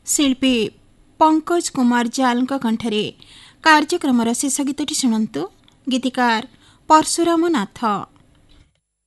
शिल्पी पंकज कुमार जाल कंठरे कार्यक्रम शेष गीतटी शुणु। गीतिकार परशुराम नाथ।